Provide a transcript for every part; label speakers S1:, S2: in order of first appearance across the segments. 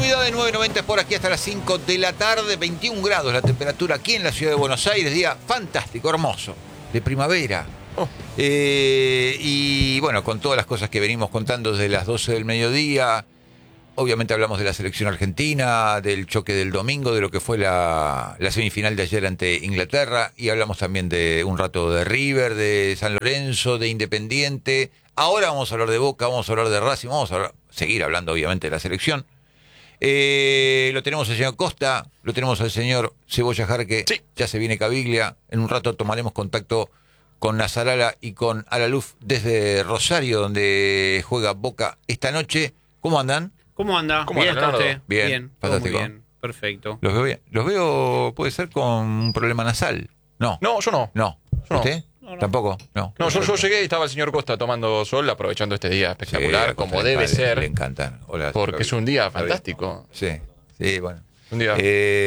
S1: Comunidad de 990 por aquí hasta las 5 de la tarde, 21 grados la temperatura aquí en la ciudad de Buenos Aires, día fantástico, hermoso, de primavera. Y bueno, con todas las cosas que venimos contando desde las 12 del mediodía, obviamente hablamos de la selección argentina, del choque del domingo, de lo que fue la semifinal de ayer ante Inglaterra, y hablamos también de un rato de River, de San Lorenzo, de Independiente. Ahora vamos a hablar de Boca, vamos a hablar de Racing, vamos a seguir hablando obviamente de la selección. Lo tenemos al señor Costa, lo tenemos al señor Cebolla Jarque, sí. Ya se viene Caviglia, en un rato tomaremos contacto con Nasarala y con Alaluf desde Rosario, donde juega Boca esta noche. ¿Cómo andan?
S2: ¿Cómo anda?
S3: ¿Cómo
S2: ¿Bien está usted?
S1: Bien, fantástico.
S2: Muy bien, perfecto.
S1: Los veo bien. Los veo, puede ser con un problema nasal. No.
S3: No, yo no.
S1: No.
S3: Yo
S1: ¿Usted?
S2: No.
S1: ¿Tampoco? No.
S3: No, yo llegué y estaba el señor Costa tomando sol, aprovechando este día espectacular,
S1: Sí,
S3: como debe ser.
S1: Le encantan. Hola,
S3: porque es un día fantástico.
S1: Sí, sí, bueno.
S3: Un día.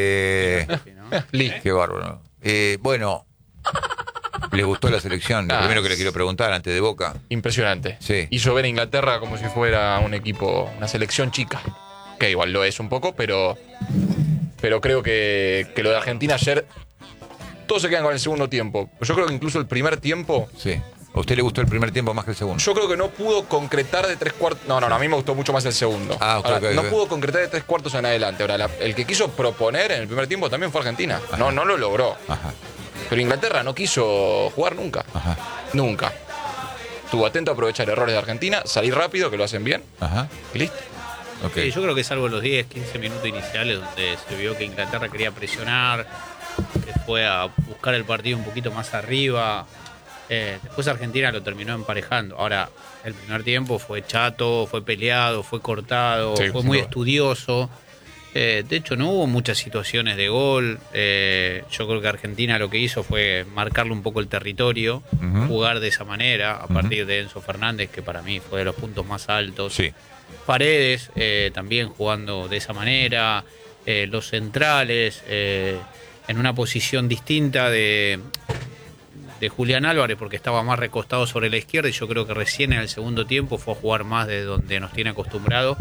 S1: Qué bárbaro. Bueno, ¿les gustó la selección? Lo primero que le quiero preguntar antes de Boca.
S3: Impresionante.
S1: Sí.
S3: Hizo ver a Inglaterra como si fuera un equipo, una selección chica. Que igual lo es un poco, pero creo que lo de Argentina ayer, todos se quedan con el segundo tiempo. Yo creo que incluso el primer tiempo.
S1: Sí. ¿A usted le gustó el primer tiempo más que el segundo?
S3: Yo creo que no pudo concretar de tres cuartos. No, a mí me gustó mucho más el segundo.
S1: Ahora,
S3: no pudo concretar de tres cuartos en adelante. Ahora, el que quiso proponer en el primer tiempo también fue Argentina.
S1: Ajá.
S3: No lo logró.
S1: Ajá.
S3: Pero Inglaterra no quiso jugar nunca.
S1: Ajá.
S3: Nunca. Estuvo atento a aprovechar errores de Argentina, salir rápido, que lo hacen bien,
S1: Ajá.
S3: y listo.
S1: Okay.
S2: Sí, yo creo que salvo los 10, 15 minutos iniciales donde se vio que Inglaterra quería presionar, que fue a buscar el partido un poquito más arriba. Después Argentina lo terminó emparejando. Ahora, el primer tiempo fue chato, fue peleado, fue cortado,
S3: Sí,
S2: fue muy estudioso. De hecho, no hubo muchas situaciones de gol. Yo creo que Argentina lo que hizo fue marcarle un poco el territorio, jugar de esa manera, a partir de Enzo Fernández, que para mí fue de los puntos más altos.
S1: Sí.
S2: Paredes también jugando de esa manera. Los centrales en una posición distinta de Julián Álvarez, porque estaba más recostado sobre la izquierda, y yo creo que recién en el segundo tiempo fue a jugar más de donde nos tiene acostumbrado.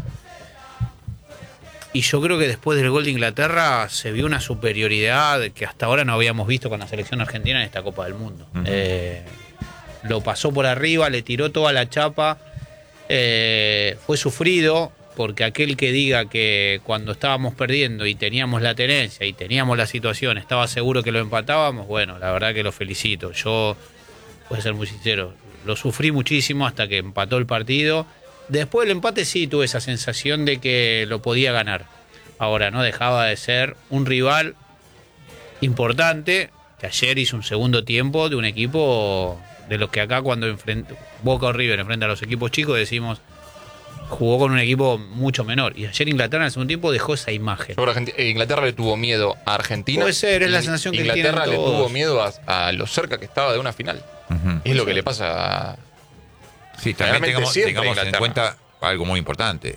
S2: Y yo creo que después del gol de Inglaterra se vio una superioridad que hasta ahora no habíamos visto con la selección argentina en esta Copa del Mundo. Lo pasó por arriba, le tiró toda la chapa, fue sufrido, porque aquel que diga que cuando estábamos perdiendo y teníamos la tenencia y teníamos la situación, estaba seguro que lo empatábamos, bueno, la verdad que lo felicito. Yo, voy a ser muy sincero, lo sufrí muchísimo hasta que empató el partido. Después del empate sí tuve esa sensación de que lo podía ganar. Ahora no dejaba de ser un rival importante, que ayer hizo un segundo tiempo de un equipo de los que acá cuando Boca o River enfrenta a los equipos chicos decimos, jugó con un equipo mucho menor. Y ayer Inglaterra en el segundo tiempo dejó esa imagen.
S3: Inglaterra le tuvo miedo a Argentina.
S2: Puede ser, es la sensación que
S3: Inglaterra
S2: tienen todos.
S3: le tuvo miedo a lo cerca que estaba de una final. Y es lo que le pasa a...
S1: Sí, también tengamos en
S3: Inglaterra.
S1: cuenta algo muy importante,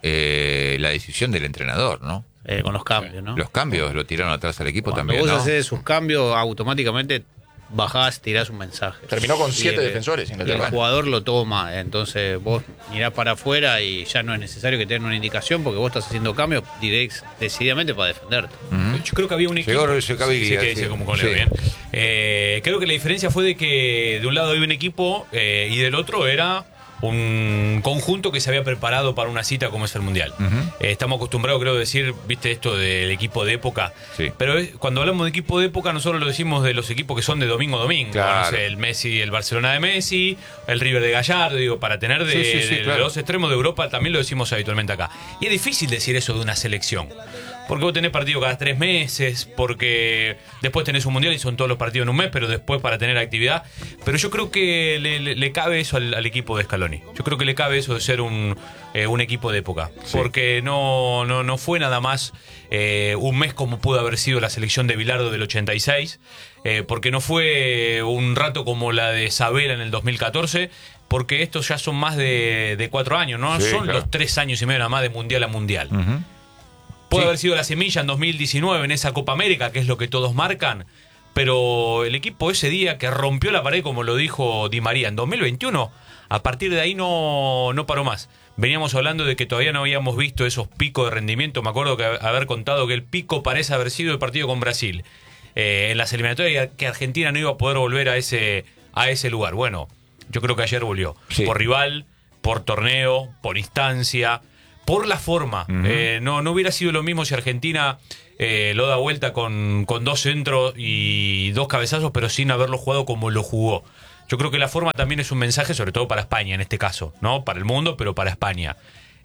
S1: la decisión del entrenador, ¿no?
S2: Con los cambios, ¿no?
S1: Los cambios lo tiraron atrás al equipo
S2: Cuando
S1: también,
S2: vos
S1: ¿no?
S2: haces sus cambios, automáticamente bajás, tirás un mensaje.
S3: Terminó con
S2: Y
S3: 7 defensores
S2: Y el
S3: Inglaterra.
S2: jugador lo toma, entonces vos mirás para afuera y ya no es necesario que tengan una indicación porque vos estás haciendo cambios decididamente para defenderte.
S4: Yo creo que había un equipo.
S1: Llegó Caviglia,
S4: sí,
S1: sí.
S4: como
S1: Sí.
S4: bien. Creo que la diferencia fue de que de un lado había un equipo y del otro era un conjunto que se había preparado para una cita como es el Mundial. Estamos acostumbrados, creo, a decir, viste, esto del equipo de época.
S1: Sí.
S4: Pero cuando hablamos de equipo de época, nosotros lo decimos de los equipos que son de domingo a domingo.
S1: Claro.
S4: No sé, el Messi, el Barcelona de Messi, el River de Gallardo, digo, para tener de
S1: claro.
S4: los extremos de Europa también lo decimos habitualmente acá. Y es difícil decir eso de una selección. Porque vos tenés partido cada 3 meses, porque después tenés un mundial y son todos los partidos en un mes, pero después para tener actividad. Pero yo creo que le cabe eso al equipo de Scaloni. Yo creo que le cabe eso de ser un equipo de época.
S1: Sí.
S4: Porque no fue nada más un mes como pudo haber sido la selección de Bilardo del 86. Porque no fue un rato como la de Sabela en el 2014. Porque estos ya son más de 4 años, ¿no?
S1: Sí,
S4: son
S1: claro.
S4: los 3 años y medio nada más de mundial a mundial. Puede haber sido la semilla en 2019 en esa Copa América, que es lo que todos marcan, pero el equipo ese día que rompió la pared, como lo dijo Di María, en 2021, a partir de ahí no paró más. veníamos hablando de que todavía no habíamos visto esos picos de rendimiento. Me acuerdo que haber contado que el pico parece haber sido el partido con Brasil. En las eliminatorias, que Argentina no iba a poder volver a ese lugar. Bueno, yo creo que ayer volvió.
S1: Sí.
S4: Por rival, por torneo, por instancia, por la forma. No hubiera sido lo mismo si Argentina lo da vuelta con 2 centros y 2 cabezazos, pero sin haberlo jugado como lo jugó. Yo creo que la forma también es un mensaje, sobre todo para España en este caso, ¿no? Para el mundo, pero para España.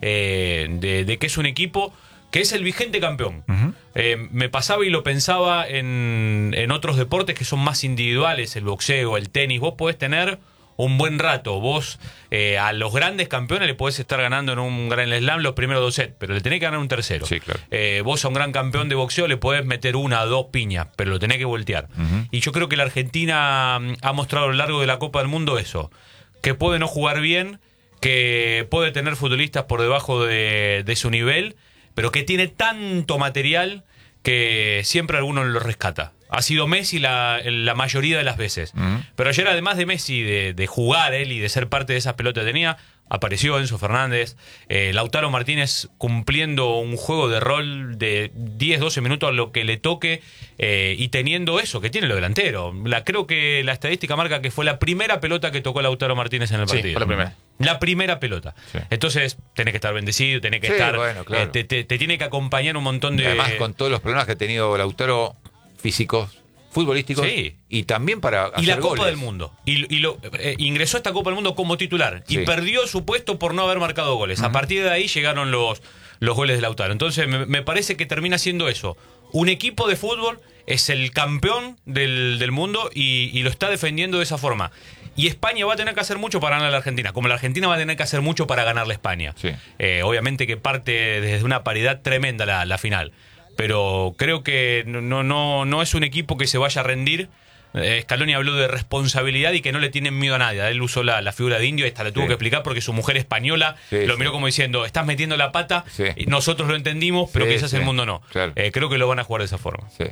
S4: De que es un equipo que es el vigente campeón. Me pasaba y lo pensaba en otros deportes que son más individuales, el boxeo, el tenis. Vos podés tener un buen rato. Vos a los grandes campeones le podés estar ganando en un Grand Slam los primeros 2 sets, pero le tenés que ganar un tercero.
S1: Sí, claro.
S4: Vos a un gran campeón de boxeo le podés meter 1 o 2 piñas, pero lo tenés que voltear. Y yo creo que la Argentina ha mostrado a lo largo de la Copa del Mundo eso, que puede no jugar bien, que puede tener futbolistas por debajo de su nivel, pero que tiene tanto material que siempre alguno lo rescata. Ha sido Messi la mayoría de las veces. Pero ayer, además de Messi, de jugar él y de ser parte de esas pelotas que tenía, apareció Enzo Fernández, Lautaro Martínez cumpliendo un juego de rol de 10-12 minutos a lo que le toque, y teniendo eso, que tiene lo delantero. Creo que la estadística marca que fue la primera pelota que tocó Lautaro Martínez en el partido.
S3: Sí, fue la primera.
S4: La primera pelota.
S1: Sí.
S4: Entonces, tenés que estar bendecido, tenés que
S1: Sí,
S4: estar...
S1: bueno, claro.
S4: te tiene que acompañar un montón de...
S1: Además, con todos los problemas que ha tenido Lautaro, físicos, futbolísticos,
S4: Sí.
S1: y también para
S4: Y la
S1: hacer
S4: Copa
S1: goles.
S4: del Mundo. Ingresó a esta Copa del Mundo como titular.
S1: Sí.
S4: Y perdió su puesto por no haber marcado goles. A partir de ahí llegaron los goles de Lautaro. Entonces me parece que termina siendo eso. Un equipo de fútbol es el campeón del mundo y lo está defendiendo de esa forma. Y España va a tener que hacer mucho para ganar a la Argentina. Como la Argentina va a tener que hacer mucho para ganarle a España.
S1: Sí.
S4: Obviamente que parte desde una paridad tremenda la final. Pero creo que no es un equipo que se vaya a rendir. Scaloni habló de responsabilidad y que no le tienen miedo a nadie. Él usó la figura de indio, esta la tuvo
S1: Sí.
S4: que explicar porque su mujer española lo miró como diciendo, estás metiendo la pata,
S1: Sí.
S4: y nosotros lo entendimos, pero
S1: Sí,
S4: quizás
S1: sí.
S4: el mundo no.
S1: Claro.
S4: Creo que lo van a jugar de esa forma.
S1: Sí.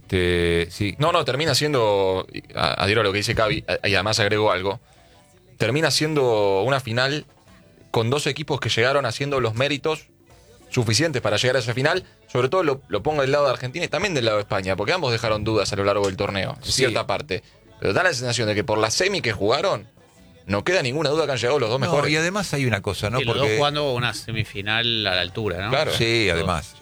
S1: Sí.
S3: No, termina siendo, adhiero a lo que dice Cavi, y además agrego algo, termina siendo una final con 2 equipos que llegaron haciendo los méritos suficientes para llegar a esa final. Sobre todo lo pongo del lado de Argentina y también del lado de España, porque ambos dejaron dudas a lo largo del torneo, en
S1: Sí.
S3: cierta parte. Pero da la sensación de que por la semi que jugaron, no queda ninguna duda que han llegado los 2
S1: No,
S3: mejores.
S1: y además hay una cosa, ¿no?
S2: Y los dos jugando una semifinal a la altura, ¿no?
S3: Claro.
S1: Sí, además.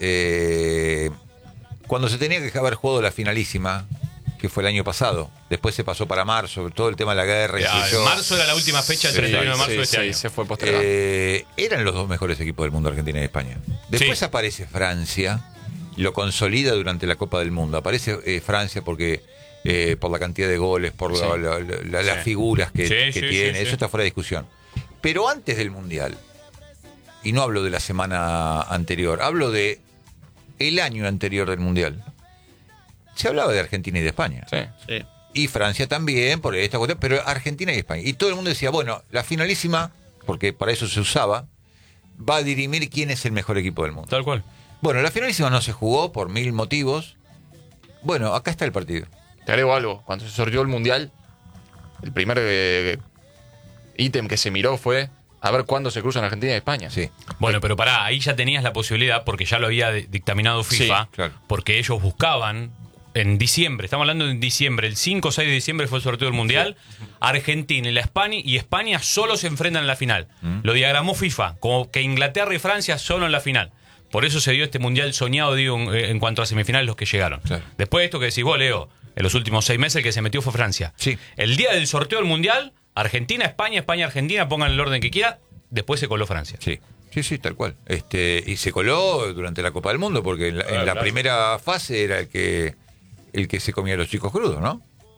S1: Cuando se tenía que haber jugado la finalísima, que fue el año pasado, después se pasó para marzo, todo el tema de la guerra.
S4: En marzo era la última fecha, el 31 de marzo de este año.
S3: Se fue postergado.
S1: Eran los 2 mejores equipos del mundo, Argentina y España. Después
S4: Sí.
S1: aparece Francia, lo consolida durante la Copa del Mundo. Aparece Francia porque por la cantidad de goles, por
S3: Sí.
S1: las figuras que
S4: Sí,
S1: tiene,
S4: sí.
S1: eso está fuera de discusión. Pero antes del Mundial, y no hablo de la semana anterior, hablo de el año anterior del Mundial, se hablaba de Argentina y de España.
S3: Sí.
S2: Sí.
S1: Y Francia también, por esta cuestión, pero Argentina y España. Y todo el mundo decía, bueno, la finalísima, porque para eso se usaba, va a dirimir quién es el mejor equipo del mundo.
S4: Tal cual.
S1: Bueno, la finalísima no se jugó por 1000 motivos. Bueno, acá está el partido.
S3: Te agrego algo. Cuando se sorteó el Mundial, el primer ítem que se miró fue a ver cuándo se cruzan Argentina y España.
S1: Sí.
S4: Bueno, pero pará, ahí ya tenías la posibilidad, porque ya lo había dictaminado FIFA,
S1: Sí, claro.
S4: porque ellos buscaban en diciembre, estamos hablando de diciembre, el 5 o 6 de diciembre fue el sorteo del Mundial, Argentina y España solo se enfrentan en la final. Lo diagramó FIFA, como que Inglaterra y Francia solo en la final. Por eso se dio este Mundial soñado, digo, en cuanto a semifinales, los que llegaron.
S1: Claro.
S4: Después de esto que decís vos, Leo, en los últimos 6 meses el que se metió fue Francia.
S1: Sí.
S4: El día del sorteo del Mundial, Argentina, España, España, Argentina, pongan el orden que quieran, después se coló Francia.
S1: Sí. Sí, tal cual. Y se coló durante la Copa del Mundo, porque en la
S4: Claro.
S1: primera fase era el que se comía a los chicos crudos, ¿no?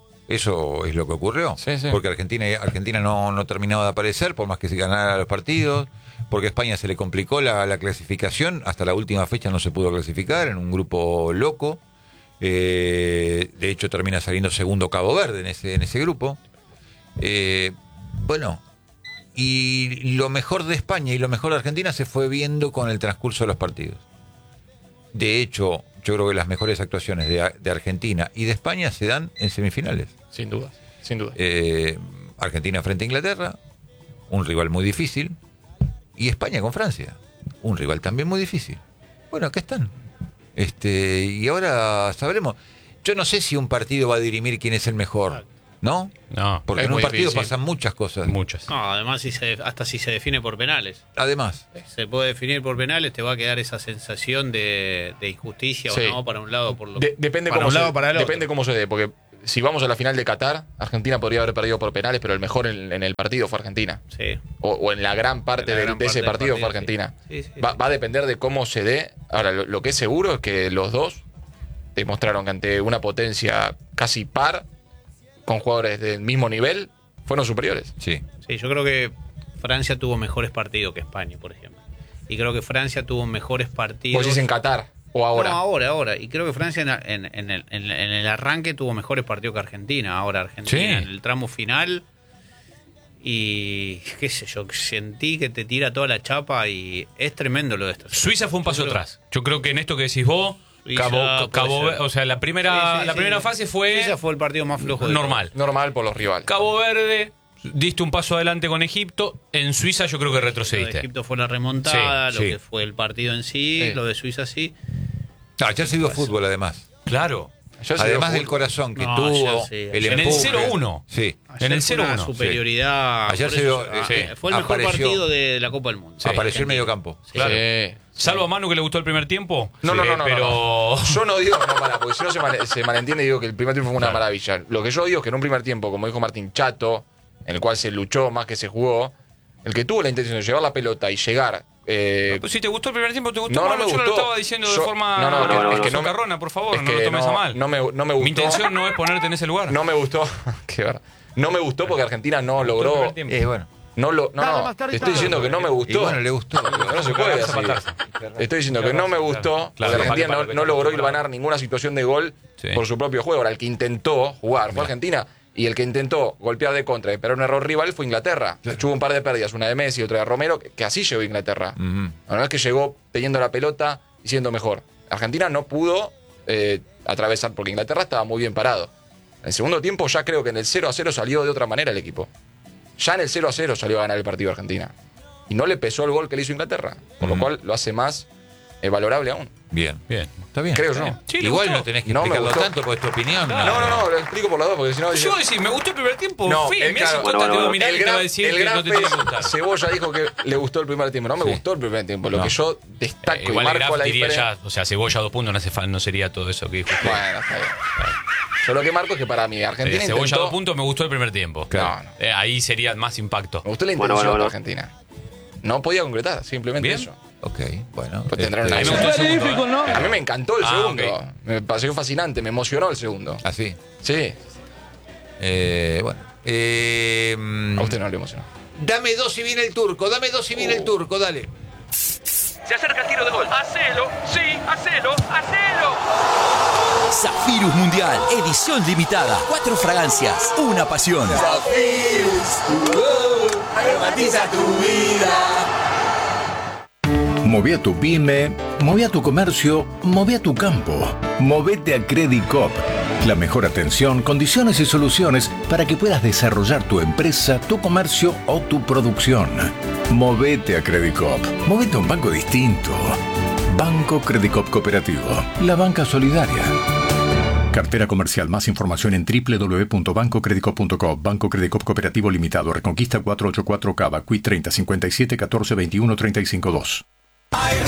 S1: Eso es lo que ocurrió.
S3: Sí, sí.
S1: Porque Argentina no terminaba de aparecer, por más que se ganara los partidos, porque a España se le complicó la clasificación, hasta la última fecha no se pudo clasificar, en un grupo loco. De hecho, termina saliendo segundo Cabo Verde en ese grupo. Bueno, y lo mejor de España y lo mejor de Argentina se fue viendo con el transcurso de los partidos. De hecho, yo creo que las mejores actuaciones de Argentina y de España se dan en semifinales.
S3: Sin duda, sin duda.
S1: Argentina frente a Inglaterra, un rival muy difícil. Y España con Francia. Un rival también muy difícil. Bueno, acá están. Y ahora sabremos. Yo no sé si un partido va a dirimir quién es el mejor, ¿no?
S4: No,
S1: Porque
S3: es
S1: en un
S3: muy
S1: partido
S3: difícil.
S1: pasan muchas cosas.
S4: muchas.
S2: No, además hasta si se define por penales.
S1: Además,
S2: Se puede definir por penales, te va a quedar esa sensación de injusticia
S3: Sí.
S2: o no, para un lado o por lo
S3: Depende
S2: para
S3: cómo
S2: un
S3: se,
S2: lado o para el otro.
S3: depende cómo se dé, porque si vamos a la final de Qatar, Argentina podría haber perdido por penales, pero el mejor en el partido fue Argentina.
S2: Sí.
S3: O en la gran parte
S2: En la
S3: de,
S2: gran
S3: de ese
S2: parte del
S3: partido fue
S2: partido,
S3: Argentina.
S2: sí. Sí, sí,
S3: va,
S2: sí.
S3: va a depender de cómo se dé. Ahora, lo que es seguro es que los dos demostraron que ante una potencia casi par, con jugadores del mismo nivel, fueron superiores.
S1: sí.
S2: Sí, yo creo que Francia tuvo mejores partidos que España, por ejemplo. Y creo que Francia tuvo mejores partidos.
S3: Vos decís en Qatar o ahora.
S2: No, ahora. Y creo que Francia en el arranque tuvo mejores partidos que Argentina. Ahora Argentina
S1: Sí.
S2: en el tramo final. Y qué sé yo, sentí que te tira toda la chapa y es tremendo lo de esto.
S4: Suiza fue un paso
S2: Yo creo-
S4: atrás. Yo creo que en esto que decís vos,
S2: Suiza
S4: Cabo
S2: puede ser.
S4: o sea, la primera fase fue
S2: Suiza fue el partido más flojo de
S4: normal.
S3: Normal por los rivales.
S4: Cabo Verde, diste un paso adelante con Egipto. En Suiza yo creo que
S2: Lo de
S4: retrocediste.
S2: Egipto fue la remontada,
S1: Sí,
S2: lo
S1: sí.
S2: que fue el partido en sí,
S3: Sí.
S2: lo de Suiza sí.
S1: Ayer se vio fútbol, además.
S4: Claro.
S3: Ayer se
S1: Además
S3: dio
S1: del
S3: fútbol.
S1: corazón que
S2: No,
S1: tuvo,
S2: ayer sí.
S1: el
S4: En el
S1: empuje.
S4: 0-1.
S1: Sí.
S2: Ayer
S4: En el
S2: fue una
S4: 0-1,
S2: superioridad.
S1: Ayer
S2: por
S1: se
S2: eso,
S1: vio,
S2: fue el mejor
S1: apareció-
S2: partido de la Copa del Mundo.
S4: Sí.
S1: Apareció el mediocampo.
S4: Claro.
S3: Sí.
S4: Salvo a Manu que le gustó el primer tiempo.
S3: No,
S4: Sí,
S3: no,
S4: pero
S3: no. Yo no digo, no, pará, porque si no se malentiende y digo que el primer tiempo fue una
S4: Claro.
S3: maravilla. Lo que yo digo es que en un primer tiempo, como dijo Martín, chato, en el cual se luchó más que se jugó, el que tuvo la intención de llevar la pelota y llegar.
S4: Pues si te gustó el primer tiempo, te gustó
S3: No, no
S4: Manu.
S3: me
S4: Yo no lo
S3: gustó.
S4: estaba diciendo de
S3: Yo-
S4: forma
S3: es que no me-
S4: socarrona, por favor,
S3: es
S4: no lo
S3: que
S4: tomes a mal.
S3: No me gustó.
S4: Mi intención no es ponerte en ese lugar.
S3: No me gustó. Qué verdad. No me gustó porque Argentina no
S4: el
S3: logró.
S4: primer tiempo.
S1: Bueno.
S3: No, te estoy diciendo que no me
S1: Y
S3: gustó.
S1: bueno, le gustó.
S3: No se puede así. Estoy diciendo que no me gustó
S4: Claro,
S3: porque Argentina
S4: para,
S3: no logró ir ganar ninguna situación de gol
S4: Sí.
S3: por su propio juego. Ahora, el que intentó jugar fue Argentina y el que intentó golpear de contra y esperar un error rival fue Inglaterra. Hubo un par de pérdidas, una de Messi y otra de Romero, que así llegó Inglaterra.
S1: Ujú.
S3: No es que llegó teniendo la pelota y siendo mejor. Argentina no pudo atravesar porque Inglaterra estaba muy bien parado. En el segundo tiempo ya creo que en el 0-0 salió de otra manera el equipo. Ya en el 0-0 salió a ganar el partido Argentina. Y no le pesó el gol que le hizo Inglaterra. Por lo cual lo hace más valorable aún.
S1: Bien.
S4: Bien.
S1: Está bien.
S3: Creo
S1: Está
S3: yo.
S1: bien.
S4: Sí, le
S1: Igual
S4: gustó.
S1: no tenés que
S3: No me
S1: explicarlo
S3: gustó.
S1: tanto porque es tu opinión.
S3: No, lo explico por la dos, porque si no...
S4: Yo voy a decir, me gustó el primer tiempo.
S3: No,
S4: Fin,
S3: el
S4: mirá si
S3: claro,
S4: Cota te va a mirar y te va a
S3: gran,
S4: decir
S3: el
S4: que
S3: gran
S4: no te tiene que
S3: pez
S4: gustar.
S3: Cebolla dijo que le gustó el primer tiempo. No me
S1: Sí.
S3: gustó el primer tiempo. Lo
S1: No.
S3: que yo destaco y
S4: Igual el
S3: marco
S4: Graf
S3: la
S4: diría
S3: diferencia...
S4: ya, o sea, Cebolla 2 puntos no sería todo eso que dijo usted.
S3: Bueno, está bien. Yo lo que marco es que para mí Argentina
S4: Cebolla
S3: intentó...
S4: 2 puntos me gustó el primer tiempo.
S3: Claro. No.
S4: Ahí sería más impacto.
S3: Me gustó la intención de Argentina. No podía concretar, simplemente
S4: Bien.
S3: eso.
S1: Ok, bueno.
S3: Pues tendrán
S4: A mí me
S3: una-
S4: gustó el segundo.
S3: A mí me encantó el
S4: Ah,
S3: segundo.
S4: ok.
S3: Me pareció fascinante, me emocionó el segundo.
S1: Así.
S3: Sí,
S1: Bueno.
S3: a usted no le emocionó.
S1: Dame dos si viene el turco. Dame dos si viene el turco. Dale.
S5: Se acerca el tiro de gol. Hacelo, sí, hacelo, hacelo.
S6: Zafirus Mundial, edición limitada. 4 fragancias, una pasión.
S7: Moví a tu pyme, moví a tu comercio, moví a tu campo. Movete a Credit Coop. La mejor atención, condiciones y soluciones para que puedas desarrollar tu empresa, tu comercio o tu producción. Movete a Credit Coop. Movete a un banco distinto. Banco Credit Coop Cooperativo. La banca solidaria. Cartera comercial. Más información en www.bancocreditcoop.com. Banco Credit Coop Cooperativo Limitado. Reconquista 484 Cava. Qui 30 57 14 21 35 2.